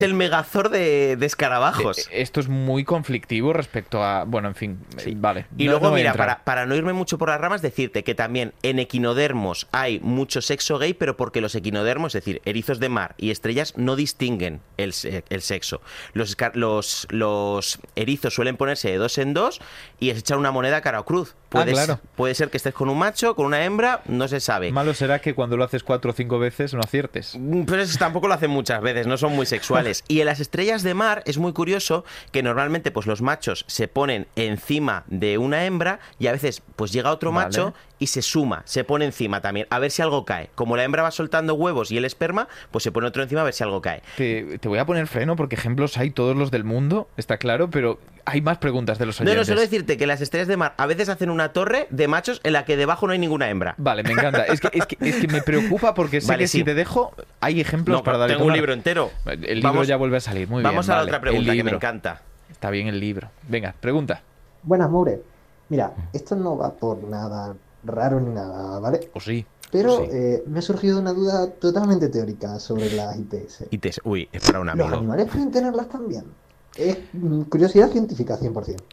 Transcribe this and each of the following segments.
el megazord de escarabajos. Esto es muy conflictivo respecto a... Bueno, en fin, Sí. vale. Y No- luego, no voy a mira, entrar. para no irme mucho por las ramas, decirte que también en equinodermos hay mucho sexo gay, pero porque los equinodermos, es decir, erizos de mar y estrellas, no distinguen el sexo. Los erizos suelen ponerse de dos en dos y es echar una moneda cara o cruz. Claro. Puede ser que estés con un macho, con una hembra, no se sabe. Malo será que cuando lo haces 4 o 5 veces no aciertes. Pero eso tampoco lo hacen muchas veces, no son muy sexuales. Y en las estrellas de mar es muy curioso que normalmente pues los machos se ponen encima de una hembra y a veces pues llega otro Vale. macho y se suma, se pone encima también, a ver si algo cae. Como la hembra va soltando huevos y el esperma, pues se pone otro encima a ver si algo cae. Te voy a poner freno porque ejemplos hay todos los del mundo, está claro, pero hay más preguntas de los No, oyentes. solo decirte que las estrellas de mar a veces hacen una torre de machos en la que debajo no hay ninguna hembra. Vale, me encanta. Es que me preocupa porque sé Vale, que sí. si te dejo, hay ejemplos No, para dar y tengo un tomar. libro entero. El libro ya vuelve a salir, muy bien. Vamos a la vale. otra pregunta El que me libro. encanta. Está bien el libro. Venga, pregunta. Buenas, Moure. Mira, esto no va por nada raro ni nada, ¿vale? O sí. Pero Sí. me ha surgido una duda totalmente teórica sobre las ITS. Uy, es para un ¿Los amigo. animales pueden tenerlas también? Es curiosidad científica 100%.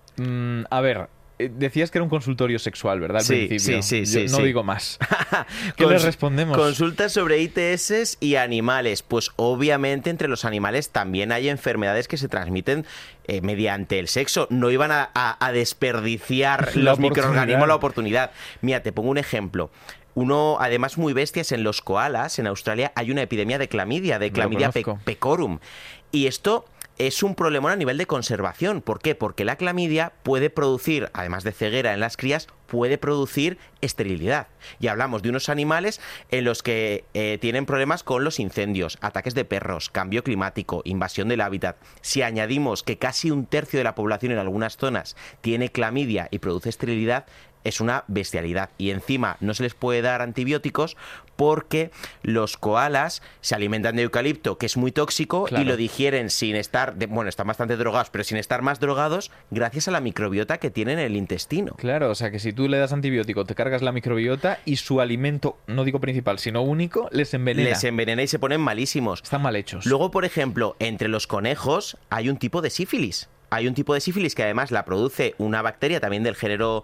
A ver, decías que era un consultorio sexual, ¿verdad? Al Sí, principio. sí, Yo no sí. digo más. ¿Qué le respondemos? Consultas sobre ITS y animales. Pues obviamente entre los animales también hay enfermedades que se transmiten mediante el sexo. No iban a desperdiciar La los microorganismos la oportunidad. oportunidad. Mira, te pongo un ejemplo. Uno, además muy bestias, en los koalas, en Australia, hay una epidemia de clamidia, conozco. pecorum. Y esto es un problemón a nivel de conservación. ¿Por qué? Porque la clamidia puede producir, además de ceguera en las crías, puede producir esterilidad. Y hablamos de unos animales en los que tienen problemas con los incendios, ataques de perros, cambio climático, invasión del hábitat. Si añadimos que casi un tercio de la población en algunas zonas tiene clamidia y produce esterilidad, es una bestialidad. Y encima no se les puede dar antibióticos porque los koalas se alimentan de eucalipto, que es muy tóxico, Claro. y lo digieren sin estar, bueno, están bastante drogados, pero sin estar más drogados, gracias a la microbiota que tienen en el intestino. Claro, o sea que si tú le das antibiótico, te cargas la microbiota y su alimento, no digo principal, sino único, les envenena. Les envenena y se ponen malísimos. Están mal hechos. Luego, por ejemplo, entre los conejos hay un tipo de sífilis. Hay un tipo de sífilis que además la produce una bacteria también del género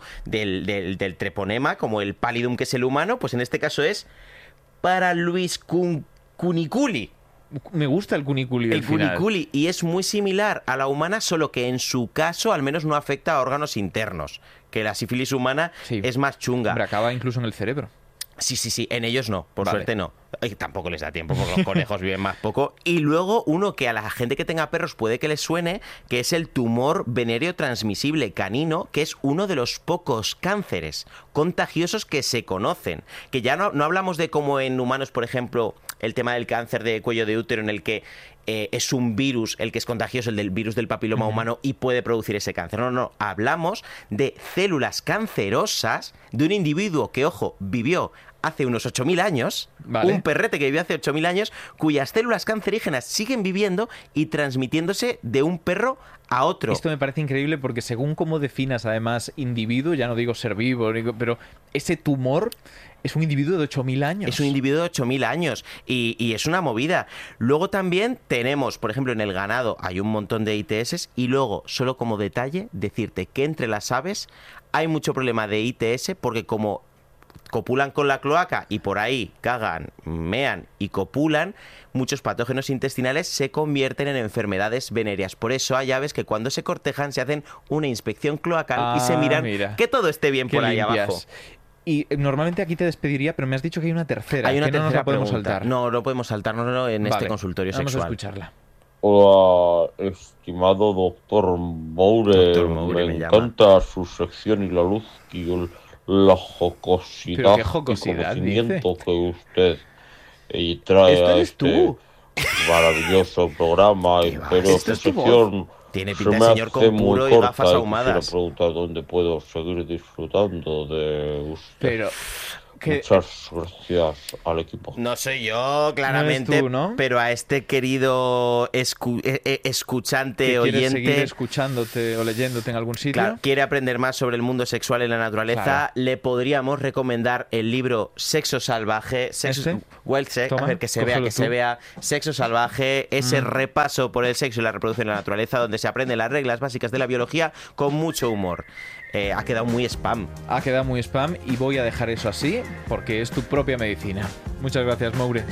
del treponema, como el pallidum, que es el humano, pues en este caso es Paraluis cuniculi. Me gusta el cuniculi del El final. cuniculi, y es muy similar a la humana, solo que en su caso al menos no afecta a órganos internos, que la sífilis humana Sí. es más chunga. Hombre, acaba incluso en el cerebro. Sí, en ellos no, por Vale. suerte no. Y tampoco les da tiempo porque los conejos viven más poco. Y luego uno que a la gente que tenga perros puede que les suene, que es el tumor venéreo transmisible canino, que es uno de los pocos cánceres contagiosos que se conocen. Que ya no hablamos de como en humanos, por ejemplo, el tema del cáncer de cuello de útero, en el que es un virus el que es contagioso, el del virus del papiloma humano, y puede producir ese cáncer. No, hablamos de células cancerosas de un individuo que, ojo, vivió hace unos 8.000 años, Vale. un perrete que vivió hace 8.000 años, cuyas células cancerígenas siguen viviendo y transmitiéndose de un perro a otro. Esto me parece increíble porque según cómo definas además individuo, ya no digo ser vivo, pero ese tumor es un individuo de 8.000 años. Es un individuo de 8.000 años y es una movida. Luego también tenemos, por ejemplo, en el ganado hay un montón de ITS, y luego, solo como detalle, decirte que entre las aves hay mucho problema de ITS porque como copulan con la cloaca y por ahí cagan, mean y copulan, muchos patógenos intestinales se convierten en enfermedades venéreas. Por eso hay aves que cuando se cortejan se hacen una inspección cloacal y se miran mira. que todo esté bien Qué por ahí limpias. abajo. Y normalmente aquí te despediría, pero me has dicho que hay una tercera. Hay una que no nos tercera la podemos pregunta. saltar. No podemos saltarnos en este Vale, consultorio vamos sexual. a escucharla. Hola, estimado doctor Moure. Doctor Moure me me llama. encanta su sección y la luz y la jocosidad, Pero qué y jocosidad, conocimiento que usted trae Esto a eres este tú. maravilloso programa. ¿Qué va? Pero Esto esta es tu voz. sección Tiene se pinta me de señor hace con muy puro y corta gafas y ahumadas. quisiera preguntar dónde puedo seguir disfrutando de usted. Pero Que- Muchas gracias al equipo. No soy yo, claramente, No eres tú, ¿no? pero a este querido escuchante, ¿Que quieres seguir oyente, escuchándote o leyéndote en algún sitio? claro, quiere aprender más sobre el mundo sexual en la naturaleza, Claro. le podríamos recomendar el libro Sexo Salvaje, Wild Sex, Toma, a ver, que se vea, cógelo que se tú. vea, Sexo Salvaje, ese repaso por el sexo y la reproducción en la naturaleza, donde se aprenden las reglas básicas de la biología con mucho humor. Ha quedado muy spam. Ha quedado muy spam y voy a dejar eso así porque es tu propia medicina. Muchas gracias, Moure.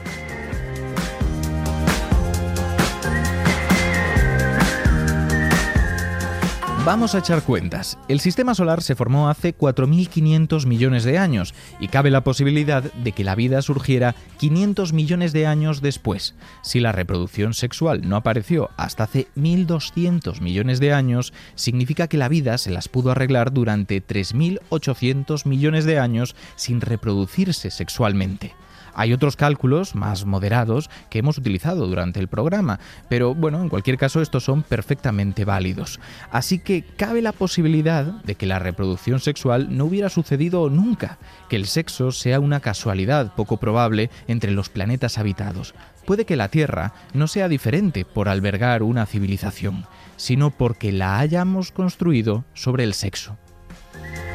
Vamos a echar cuentas. El sistema solar se formó hace 4.500 millones de años y cabe la posibilidad de que la vida surgiera 500 millones de años después. Si la reproducción sexual no apareció hasta hace 1.200 millones de años, significa que la vida se las pudo arreglar durante 3.800 millones de años sin reproducirse sexualmente. Hay otros cálculos más moderados que hemos utilizado durante el programa, pero bueno, en cualquier caso estos son perfectamente válidos. Así que cabe la posibilidad de que la reproducción sexual no hubiera sucedido nunca, que el sexo sea una casualidad poco probable entre los planetas habitados. Puede que la Tierra no sea diferente por albergar una civilización, sino porque la hayamos construido sobre el sexo.